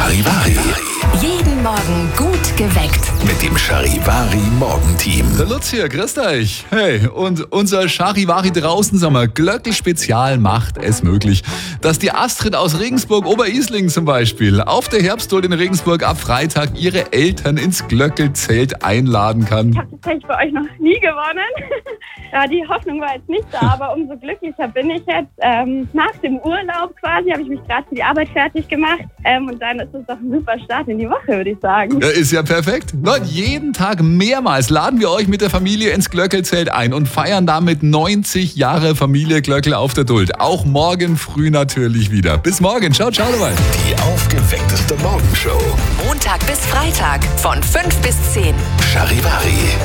Charivari. Jeden Morgen gut geweckt. Mit dem Charivari-Morgenteam. Der Lutz hier, grüßt euch. Hey, und unser Charivari draußen, Glöckl-Spezial macht es möglich, dass die Astrid aus Regensburg-Oberisling zum Beispiel auf der Herbsttour in Regensburg ab Freitag ihre Eltern ins Glöckl-Zelt einladen kann. Ich habe tatsächlich bei euch noch nie gewonnen. Ja, die Hoffnung war jetzt nicht da, aber umso glücklicher bin ich jetzt. Nach dem Urlaub quasi habe ich mich gerade für die Arbeit fertig gemacht. Und dann ist es doch ein super Start in die Woche, würde ich sagen. Ja, ist ja perfekt. Und jeden Tag mehrmals laden wir euch mit der Familie ins Glöckl-Zelt ein und feiern damit 90 Jahre Familie Glöckl auf der Duld. Auch morgen früh natürlich wieder. Bis morgen. Ciao, ciao dabei. Die aufgeweckteste Morgenshow. Montag bis Freitag von 5 bis 10. Charivari.